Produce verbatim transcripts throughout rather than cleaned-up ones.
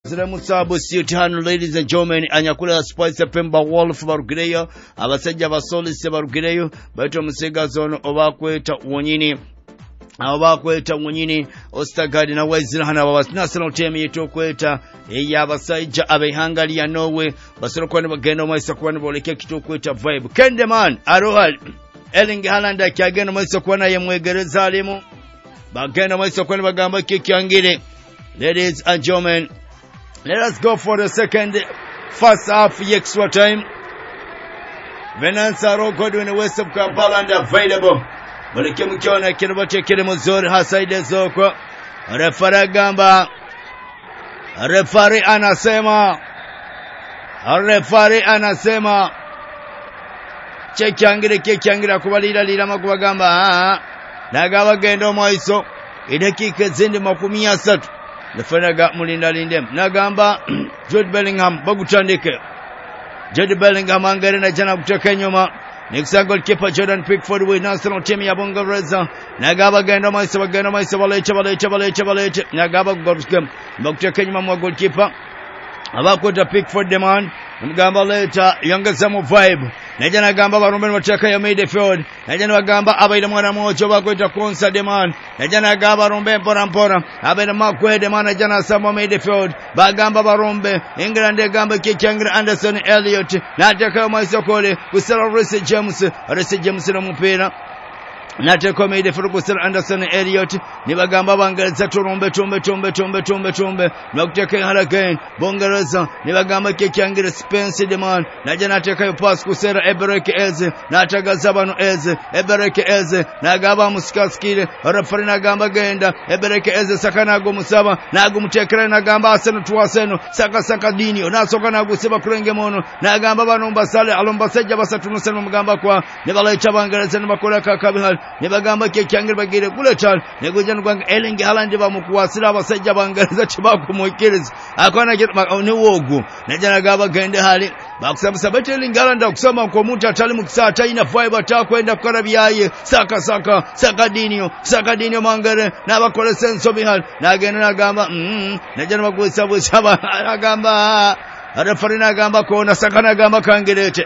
Zira Musabu Siutano, ladies and gentlemen, Anyakula Spice Pemba Wolf Barugireyo, Abasajja Basolisi Barugireyo, Baito Musega Zone, Obakweta Wonyini, Obakweta Wonyini, Ostagadi na Wazira Hana was national team Yetokweta, Yabasajja Abehangali ya Norway, Basokwana Bageno Maisakwana Boleke Kitokweta vibe. Kendeman, Arohal, Erling Haaland Kyageno Maisakwana Yamwegereza alimu, Bageno Maisakwana Bagamba Kikyangire. Ladies and gentlemen, let us go for the second first half extra time. Venanza Godwin West of Kampala and available. But the Kimukiona Kiribati Kirimuzuri Hasaide Zoko. Refari Gamba. Refari anasema. Refari anasema. Chekiangire Chekiangira kubalira lira makubagamba. Nagaba gendo moiso. Idakika zindi makumi asatu. Lefanaga mulinda lindem nagamba Jude Bellingham bagutandike Jude Bellingham angere na jana kutoka nyuma next goalkeeper Jordan Pickford with national team ya Bongereza nagaba genda maisa bagenda maisa baleche baleche baleche baleche nagaba goalkeeper bakutoka nyuma mwa goalkeeper abakweta Pickford demand mgamba leta yongeza mu vibe najana gamba barumbe bateka ya midfield najana bagamba abaida mwana mocho bakweta Konsa demand najana gamba barumbe mpora mpora abaida makwe demand najana sama midfield bagamba barumbe England gamba Kichangira Anderson Elliot nateka maisa kole kusala Reece James Reece James no mupira nateka midfield kusala Anderson Elliot nibagamba bangereza turumbe tumbe tumbe tumbe tumbe tumbe nokuteka halagen Bongereza nibagamba Kichangira Spence demand najana nateka pass kusera Ebereke Eze nataka zabano Eze Ebereke Eze nagaba muskaskire referee nagamba genda Ebereke Eze sakana go musaba nagu mutekera nagamba aseno tuwaseno saka saka dinio nasoka nagusiba kurenge mono nagamba banomba sale alomba sejja basatu seno mugamba kwa nibalecha bangereza nibakola kakabihal nibagamba Kichangira bagire kulechal negujana kwanga Erling Haaland bamukuwasira abasajja bangereza kibakumukiriza akona ni wogu najana gaba gende hali bakusaba bete Erling Haaland kusoma kwa mtu atali mukisata ina vibe atakwenda kukora byaye saka saka saka dinio saka dinio mangere nabakole senso bihal nagenda nagamba mm najana bagusaba saba nagamba referee nagamba kona saka nagamba kangerete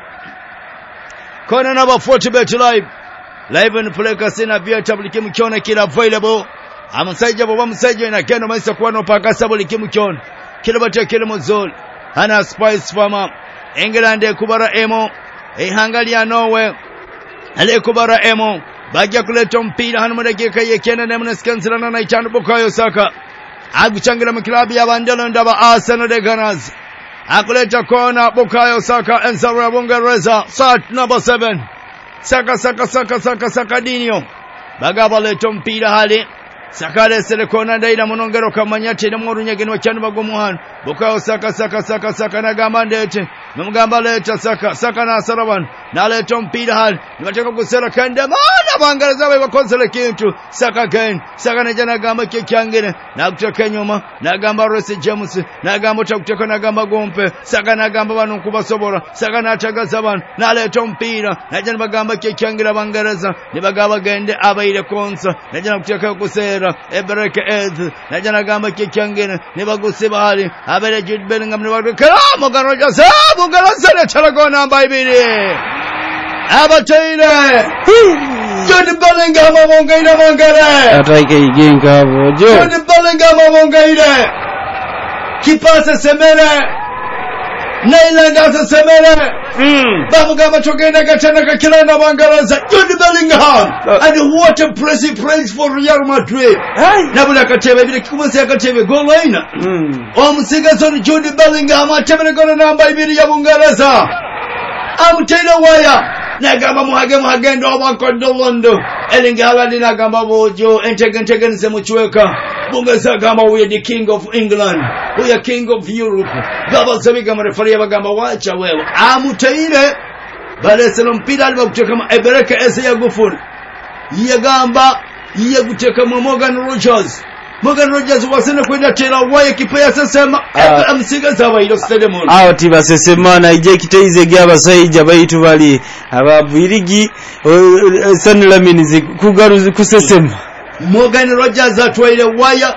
kona naba forty bet live live and play kasina via tablet kimukiona kila available amusajja baba musajja na keno maisa kwano paka sabuli kimukiona kila bate kila muzol ana Spice Farmer England kubara emo ehangalia Norway ale kubara emo bajja kuleta mpira hano mudakika yekena na mnasikansira na itano Bukayo Saka aguchangira mu club ya bandelo ndaba Arsenal de Gunners akuleta kona Bukayo Saka Enzara Bongereza start number seven Saka Saka Saka Saka Saka Dinio bagaba leto mpira hali Sakale sele kona ndaira munongero kamanyate na murunyage no cyane bagomuhana Bukayo Saka Saka Saka Saka na gamba ndete numugamba leta Saka Saka na Saraban na leto mpira hali nibateka gusera kande mana bangereza babe bakonsele kintu Saka again Saka na jana gamba Kichangira na kutoka nyuma na gamba Reece James na gamba kutoka na gamba Gompe Saka na gamba banu kubasobora Saka na tagaza banu na leto mpira na jana bagamba Kichangira bangereza nibagaba gende abaire Konsa na jana kutoka kusera Ebereke Eze najana gamba Kichangira nibagusiba hali abere Jude Bellingham nibagukara Morgan Sabu garasere charagona namba ibiri abatire Jude Bellingham mongaire mongare ataike igenga bojo Jude Bellingham mongaire kipasa semere Naila ndasa semere mm babu gama togenda gatana kakilana bangareza Jude Bellingham and what a praise praise for Real Madrid nabula katebe bile kikumunsi yakatebe goal line mm omusiga zoni Jude Bellingham atebere goal namba ibiri ya Bungereza amutenda waya nagamba muhage muhagendo abakondolondo Erling Haaland nagamba bojo entege entege nse muchweka Bungereza gamba we the king of England we are king of Europe gaba sabiga marefari bagamba wacha wewe amutaire baleselo mpira alba kutoka Ebereke Eze ya gufuri yagamba yaguteka mu Morgan Rogers Morgan Rogers wasene kwenda tera waye kipaya sesema amsiga zaba ilo stadium aho tibasesema na ije kiteize gyaba sayija bayitu bali ababirigi sanlaminizi kugaruzi kusesema Morgan Rogers atwaile waya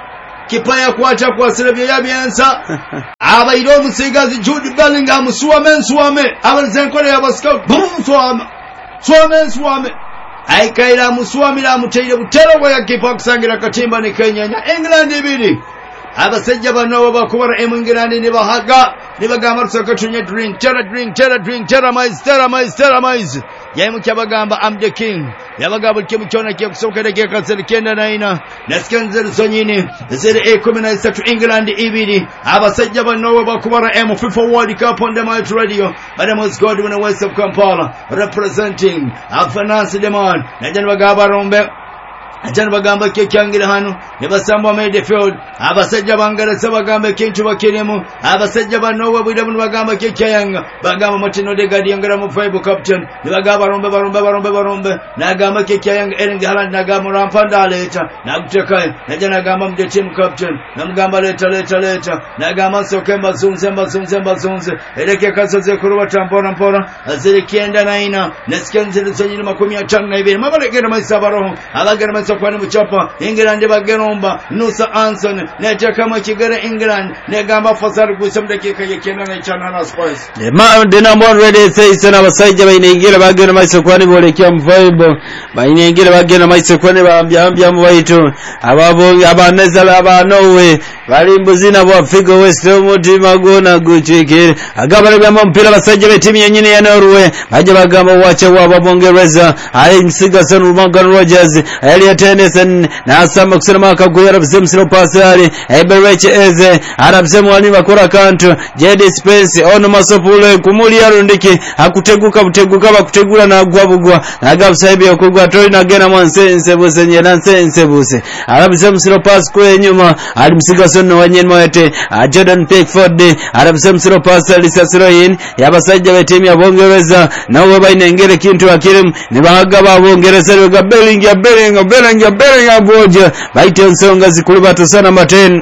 kipa yakwata kwasira bye yabyensa abaire omusigazi Jude Bellingham suwame suwame abazenkole yabasika bum suwame suwame suwame aikaira muswamira muteire butero bwa kipa kusangira katimba ne Kenya nya England ibiri abasajja bano bakubara England ne bahaga ne bagamba tusaka tunye drink tera drink tera drink tera mais tera mais tera mais yaimu kyabagamba am the king yabagamba kimu cyona kiye kusokera kiye kasere kenda naina naskenzer zonyine zere ekumi na isatu England ibiri abasajja bano bakubara M FIFA World Cup on the Might Radio Madamos Godwin and West of Kampala representing Afanasi Demon najani bagamba rombe ajana bagamba ke kyangira hano ne basamba midfield abasajja bangarasa bagamba kintu bakiremu abasajja banowe bwide bunu bagamba ke kyanga bagamba Martin Odegaard yangara mu five captain ne bagamba rombe barombe barombe barombe nagamba ke kyanga Erling Haaland nagamba rampanda leta naguteka najana gamba mu team captain namugamba leta leta leta nagamba sokemba zunze mbazunze mbazunze eleke kasoze kuruba tampora mpora azire kienda naina nesikenze zonyine makumi atano na ibiri mabalekera maisabaro abagera kwani muchapa England bageromba Nusa Anson necha kama kigere England negamba fasari kusemde kika yekena na chana na Spurs ma the number ready says na basajja bayingira bagera maiso kwani bolekya mvibe bayingira bagera maiso kwani bambya ambya mubaitu ababo abanezala abanowe bali mbuzina bwa Figo West mutima gona guchikire agabale bya mpira basajja betimu yenyine ya Norway baje bagamba wache waba bongereza ali Msigason Morgan Rogers ali Tennyson na asama kusema makaguya rabzemsiro pasari ebereche eze arabzemu wani bakora kantu J D Spence ono masopule kumuli yarundiki akuteguka buteguka bakutegura na gwabugwa nagabsaibi okugwa tori na gena monsense busenye nansense buse arabzemsiro pas kwe nyuma alimsigason wanyen moete Jordan Pickford arabzemsiro pasari sasiroyin yabasajja betimu ya bongereza nawe bayinengere kintu akirim nibahaga babongereza rega Bellingham Bellingham Bellingham Bellingham boja baite nsonga zikulubata sana maten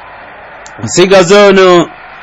Sigazono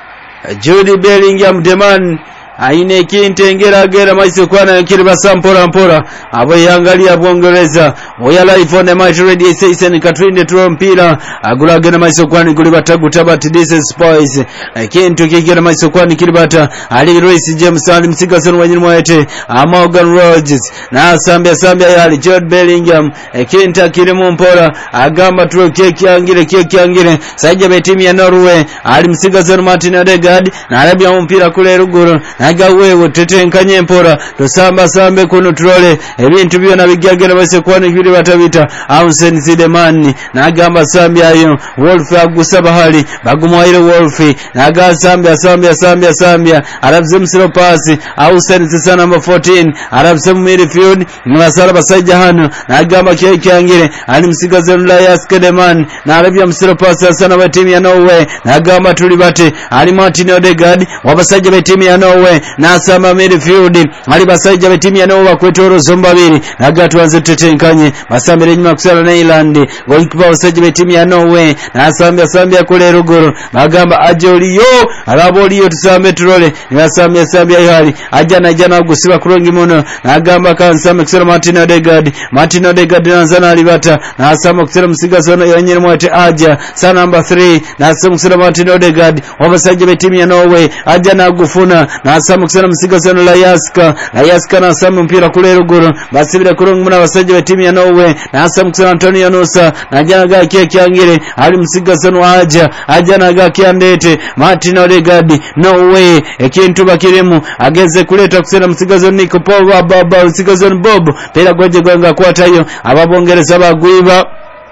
Jude Bellingham deman aine kintengera gera maise kwana kiriba sampora mpora abo yangalia bongereza oya live on the Might Radio station Katrine Trompila agula gera maise kwani kulibata gutabati this spoils kintu kigera maise kwani kiribata ali Royce James ali Msigason wanyini mwete Morgan Rogers na sambia sambia yali Jude Bellingham kinta kirimo mpora agamba tuwe keki angire keki angire sajja betimu ya Norway ali Msigason Martin Odegaard na arabia mpira kule ruguru nagawe tetenkanye mpora tosamba sambe kuno trole ebintu byona bigagera base kwani biri batabita Amsen Sideman nagamba sambya yo Wolf agusaba hali bagumwaire Wolf naga sambya sambya sambya sambya arabze msiro pasi Amsen sisa number fourteen arabze midfield mwasara basajja hano nagamba keke angire ali Msigazo Elias Kedeman na arabya msiro pasi sana ba timu ya Norway nagamba tuli bate ali Martin Odegaard wabasajja ba timu ya Norway na sama midfield ali basajja betimu ya Norway kwetoro zombabiri nagatu wanze tetenkanye basambire nyuma kusala na Ireland goalkeeper basajja betimu ya Norway na sambya sambya kule ruguru bagamba ajoliyo alaboliyo tusambe turole nibasambya sambya yali ajana jana gusiba kurongi muno nagamba kansama kusala Martin Odegaard Martin Odegaard nanzana alibata na sama kusala Msigazo yanyere mwete aja sa number three na sama kusala Martin Odegaard wabasajja betimu ya Norway ajana gufuna na sama kusana Msigason Layaska Layaska na samu mpira kule ruguru basibira kurongo muna basajja betimu ya Norway na samu kusana Antonio Nusa na jana ga keke angire ali Msigason aja aja na ga kiandete Martin Odegaard Norway ekintu bakiremu ageze kuleta kusana Msigason Nico Paul baba Msigason Bob pera goje gwanga kwatayo ababongereza bagwiba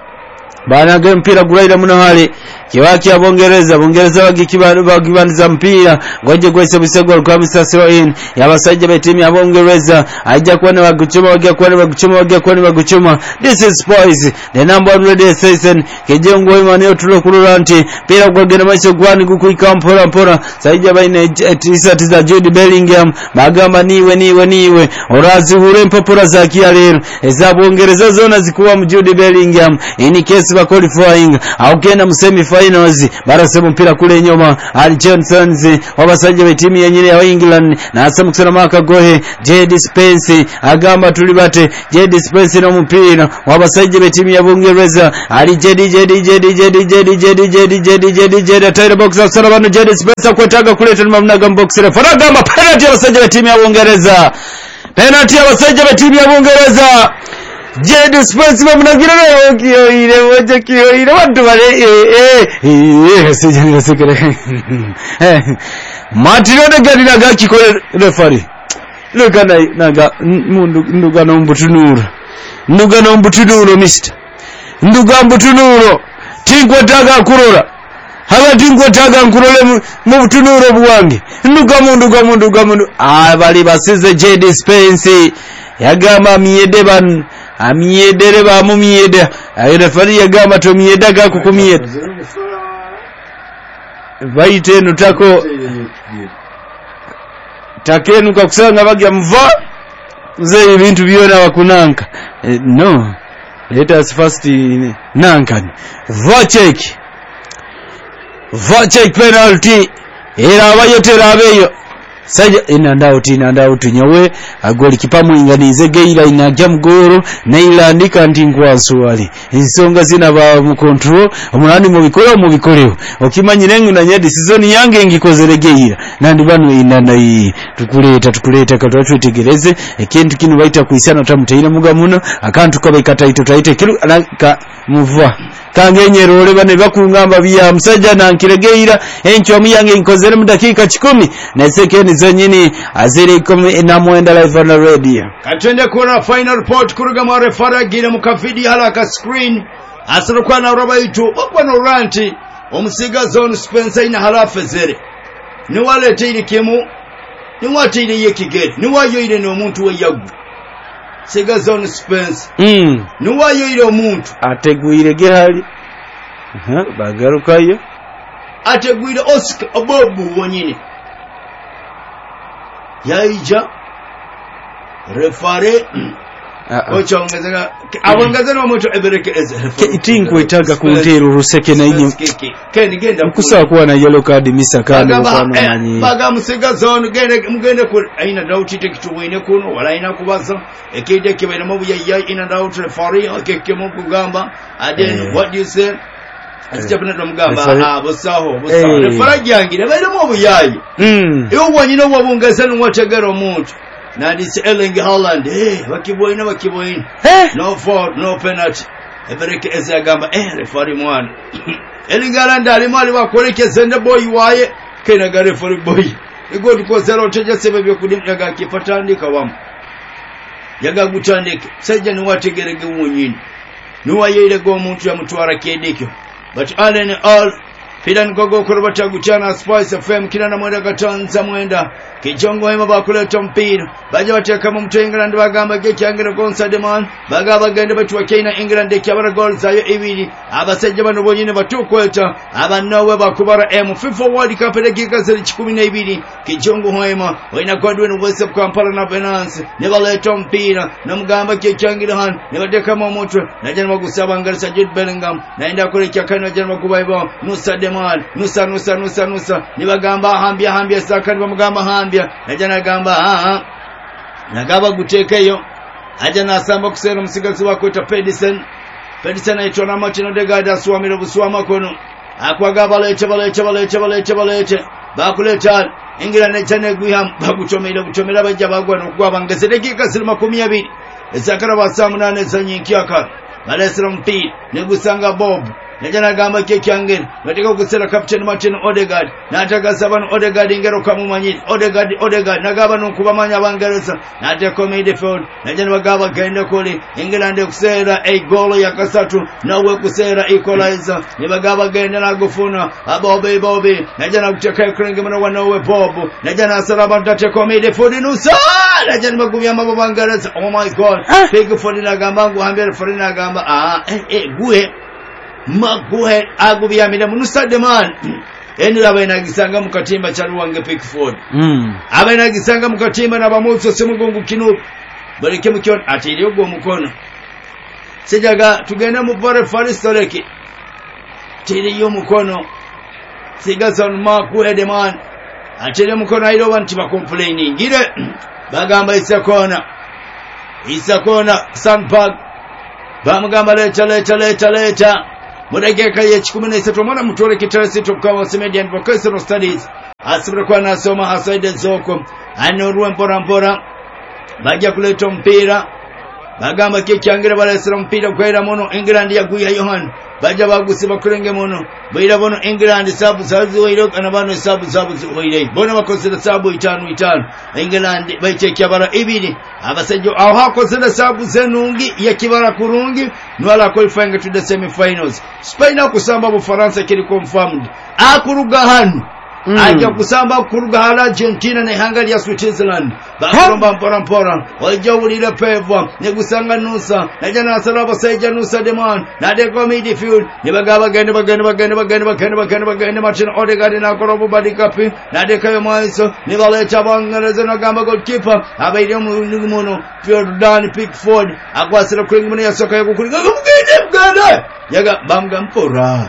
bana ga mpira guraira muno hali kiwaki abongereza bongereza bagikibanu bagibanza mpira ngoje gwese bisego kwa misasiro in yabasajja betimu abongereza ajja kuona baguchuma wajja kuona baguchuma wajja kuona baguchuma this is boys the number one radio station kijengo imani otulo kuluranti pira gwagena maisho gwani gukuika mpora mpora sajja baina tisati za Jude Bellingham bagamba niwe niwe niwe orazi hure mpopora za kia lero eza bongereza zona zikuwa Jude Bellingham in case ba qualifying augenda mu semi finals barasema mpira kule nyoma Ali Johnsons wabasajja be timu yenyine ya England na asa mukisana maka gohe J D Spence agamba tuli bate J D Spence no mpira wabasajja be timu ya Bungereza Ali J D J D J D J D J D J D J D J D J D J D tayari box asala bano J D Spence kwetaga kuleta mamnaga box re faragamba penalty abasajja be timu ya Bungereza penalty abasajja be timu ya Bungereza J D Spence bamnagira okiyo ile woje kiyo ile watu wale eh eh eh sijani sikere Martin Odegaard naga kikole referee lugana naga mundu nduga no mbutunuro nduga no mbutunuro mister nduga mbutunuro tingwa taga kurora haba tingwa taga nkurole mu butunuro buwange nduga mundu ga mundu ga mundu ah bali basize J D Spence yagama miyede ban amiyedere ba mu miyede ayo referee yagama to miyeda ga kukumiyeda baite nutako takenu kakusanga bagya mva ze ibintu byona bakunanka eh, no let us first nanka va check va check penalty era abayotera abeyo saja ina ndauti ina ndauti nyawe agoli kipamu inganize geira inajja mgoro na ilandika ntingwa swali ensonga zina ba mu control omulani mu bikolo mu bikoleo okimanyire ngu na nyadi season yange ngikozere geira nandi bano inanda yi tukuleta tukuleta katwacho tegereze ekintu kinu baita kuisana tamteira mugamuno akantu kabe kataito taite kiru ka muvwa kangenyero ole bane bakungamba bya musajja nankiregeira encho muyange nkozere mu dakika kikumi na sekeni zonyini aziri kumi na mwenda live on the radio katende kuna final report kuruga mwa refara gira mukavidi halaka screen asirukwa na roba itu okwa no ranti omusiga zone Spencer ina halafe zere ni wale tili kimu ni watili yekigere ni wayo ile no muntu we yagu siga zone Spencer mm ni wayo ile omuntu ateguire gehali aha bagarukayo ateguire Oscar obobu wonyine yaija refare ocha ongezeka abongezana omuntu ebereke eze itinko itaga kuntero ruseke na inyo kendi genda kusa kuwa na yellow card misa kana kwa nani baga musiga zone gende mugende ku aina doubt tikitu wine kuno wala ina kubaza ekide kibere mu bya ina doubt refare okeke mu kugamba then what do you say asijapena tomugamba ah bosaho bosaho refare jangire bale mu buyayi mm iyo wanyino wabungezana wategera omuntu nadi Erling Haaland eh wakiboina wakiboina no fault no penalty ebereke eze agamba eh referee mwana Erling Haaland ali mali bakoleke zende boy waye kena ga referee boy ego duko zero teja sebe byo kudimyaga kipatandika wamu yaga gutandike sajja ni wategerege wonyine nuwayeire go omuntu ya mutwara kedekyo but all in all Fidan gogo kurubata guchana Spice F M kina na mwenda gatanza mwenda kijongo hema bakuleta mpira baje bateka mu mtu England bagamba gekyangira gonsa deman baga bagende batu wakina England kyabara goals zayo ibiri abasajja bano bonyine batukweta abanawe bakubara M FIFA World Cup dakika ziri kumi na ibiri kijongo hema waina Godwin West Kampala na Finance ne baleta mpira na mugamba gekyangira han ne bateka mu mtu najana magusaba ngarisa Jude Bellingham naenda kule kyakana najana kubaybo Nusa Deman Nusa Nusa Nusa Nusa nibagamba hambia hambia sakani bamugamba hambia najana gamba ah nagaba gutekeyo ajana asamba kusera musigazi wako ta Pedersen Pedersen aitona Martin Odegaard aswamira buswama kono akwagaba leche baleche baleche baleche baleche bakuleta ingira nechane guham baguchomera guchomera bajja bagwa no kwa bangese dakika silima kumi na mbili ezakara basamu nane zanyikiaka balesera mpi negusanga Bob najana gamba kekyangen nataka kusera captain Martin Odegaard nataka sabano Odegaard ingero kamumanyiri Odegaard Odegaard nagaba nokubamanya bangereza nataka comedy field najana bagaba genda kole England kusera a goal ya kasatu nawe kusera equalizer nibagaba genda nagufuna abobe bobe najana kuteka kringe mwana wanawe Bob najana saraba nataka comedy field nusa najana bagumya mabo bangereza oh my god big for nagamba nguambia for nagamba ah eh eh guhe maguhe agubiyamira munusa deman eni abaina gisanga mukatimba cha Ruwange Pickford mm abaina gisanga mukatimba na bamutso semugongo kinu bareke mukyon atiriyo go mukono sijaga tugenda mu pare faristoreki tiri yomukono sigason maku edeman atire mukono airo wanti ba complaining gire bagamba isakona isakona Sandpark bamugamba leta leta leta leta mudageka ye kumi na tatu mwana mutore kitarasi tukawa Median Vocational Studies asibira kwa nasoma asaide zoko anorwa mpora mpora bajja kuleta mpira bagamba kekyangira balesera mpira kwera mono England yaguya Yohan bajja bagusiba kurenge mono baira bono England sabu sabu wairo kana bano sabu sabu wairo bono bakosera sabu itanu itanu England baiche kyabara ibiri abasajjo aho hakosera sabu zenungi ya kibara kurungi nwala qualifying to the semi finals Spain akusamba mu France kiri confirmed akuruga hanu Mm. Aja kusamba kuruga hala Argentina na Hungary ya Switzerland bakuromba mpora mpora wajawulira pevwa negusanga nusa najana asaraba saija nusa deman na de comedy field nibagaba gende bagende bagende bagende bagende bagende bagende Martin Odegaard na korobu badikapi na de kayo maiso nibale chabangereza na gamba goalkeeper abaire mu muno Jordan Pickford akwasira kuringa ya soka yakukuringa mugende mugende yaga bamga mpora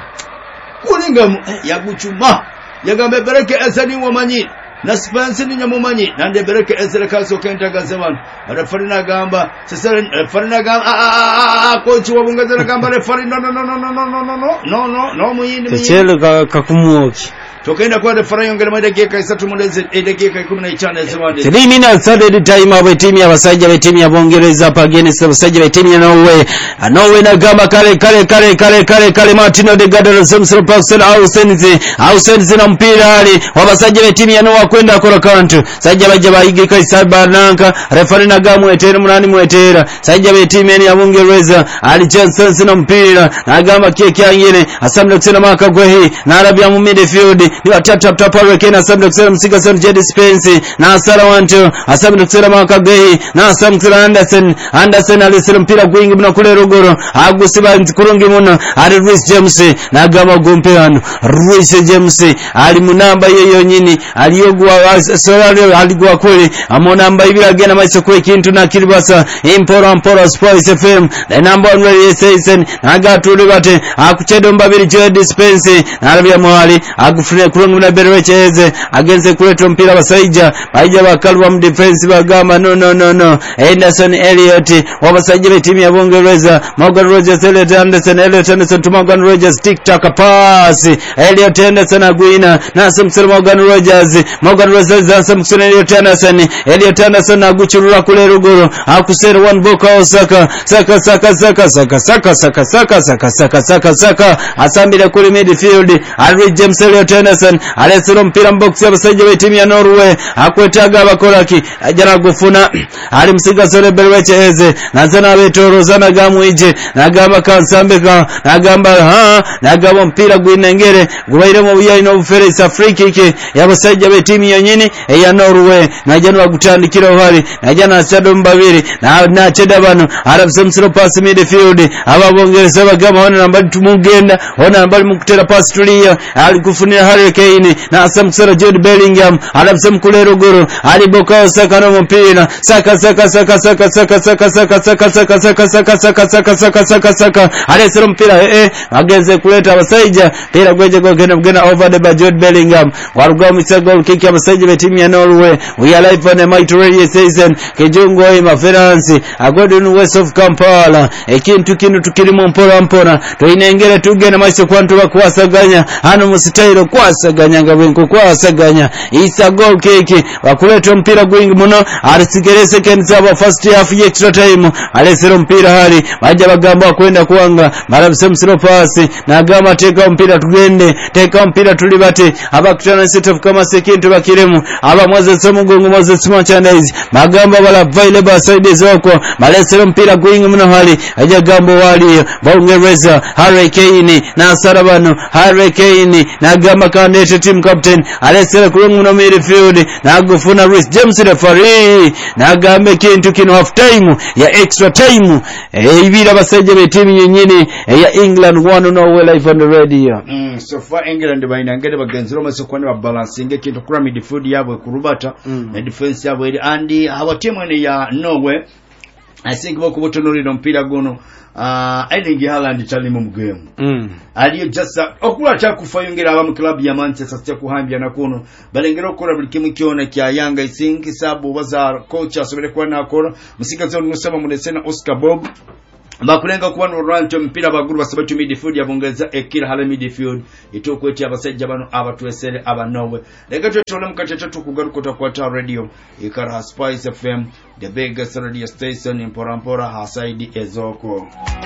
kuringa yaguchuma yagambe bereke ezani wamanyi na Spence ni nyamumanyi nande bereke ezere kaso kenta gazewan referina gamba sasa referina gamba a a coach wabungazana gamba referina no no no no no no no no no no no muyindi muyindi chelo kakumuoki tokenda kwa referina yongera mu dakika isatu mu dakika kumi na tano ezewande three minutes added time abo timu ya basajja be timu ya Bongereza pagene basajja be timu ya Norway Norway na gamba kale kale kale kale kale kale Martin Odegaard Rosemsro Paxson Ausenzi Ausenzi na mpira ali wabasajja be timu ya Norway kwenda kora kantu sajja bajja bayigika isabananka referina gamu etera munani muetera sajja be timu ya Bongereza ali Johnson na mpira na gamba kike yangine asamle kusema maka gwehi na Arabia mu midfield ni watatu tap tap Kenya asamle kusema msiga son Jed Spence na Asara wanto asamle kusema maka gwehi na Sam Anderson Anderson alisema mpira gwingi mna kule rugoro agusiba kurungi muno ali Reece James na gamba gompeano Reece James ali munamba yeyo nyini aliyogwa Solari aligwa kule amonamba ibira gena maiso kwe kintu na kiribasa impora mpora Sports F M the number one radio station agatu libate akuchedo mbabiri Jed Spence na Arabia mwali agufune kurungu na berwecheze agenze kuleto mpira basaija baija bakalwa mu defense bagamba no no no no Anderson Elliot wabasajja be timu ya Bongereza Morgan Rogers Elliot Anderson Elliot Anderson to Morgan Rogers tick tack pass Elliot Anderson agwina na Samson Morgan Rogers Morgan Rogers Samson Elliot Anderson Elliot Anderson aguchurura kule ruguru akusera one boka Osaka saka saka saka saka saka saka saka saka saka saka saka asambira kule midfield Ali James Elliot Anderson alesero mpira box ya basajja be timu ya Norway akwetaga abakoraki ajana gufuna ali msiga sore berwecheze nazana betorozana gamwije nagamba kansambeka nagamba ha nagamba mpira gwinengere gubaire mu buyayi no buferesi Afrika yabasajja be timu yonyine ya Norway najana bagutandikira hali najana asado mbabiri na na cheda bano arabsemsro pass midfield ababongereza bagamba wana nambali tumugenda wana nambali mukutera pass tulia ali kufunira Harry Kane na Samsara Jude Bellingham arabsem kulero guru ali boka Osaka no mpira saka saka saka saka saka saka saka saka saka saka saka saka saka saka saka saka alesero mpira eh ageze kuleta abasaija pira gweje gogena gena over the Jude Bellingham waruga misa goal kick ya abasaija be timu ya Norway we are live on the Mighty Radio Season kejongo ima France agodun west of Kampala ekintu kinu tukirimo mpora mpora to inengere tugena maiso kwantu bakwasaganya hano musitairo kwasaganya ngabenko kwasaganya isa goal kick bakuleta mpira gwingi muno alisigere second saba first half extra time alesero mpira hali baje bagamba kwenda kuanga marabsemsiro pass na gama teka mpira tugende teka mpira tulibate abakutana set of kama sekintu bakiremu aba mwaze somugongo mwaze smachandaize magamba bala available side zoko malesero mpira gwingi muno hali aje gambo wali Bongereza Harry Kane na Sarabano Harry Kane na gamba kandete team captain alesero kurungu no midfield na gufuna Reece James referee na gambe kintu kino half time ya extra time e ibira basajja be team nyenyine ya England one no live on the radio mm so far England bayinangere bagenzero masokwane ba balancing kintu kura midfield yabo kurubata mm. na defense yabo eri andi aba team ne ya Norway I think boko botonolira mpira gono uh Erling Haaland tali mu game mm aliyo just okula chakufa yongera aba mu club ya Manchester City kuhambya nakuno balengera okora buli kimu kiona kya Yanga isingi sabu baza coach asobere kwa nakora musikazo n'usaba mu desena Oscar Bob bakulenga kuba no rancho mpira baguru basabatu midfield yabongeza ekira hala midfield itokweti abasajja bano abatwesere abanowe lega twetole mukatete kugaruka kwa ta radio ikara Spice F M the biggest radio station in Porampora hasaidi ezoko.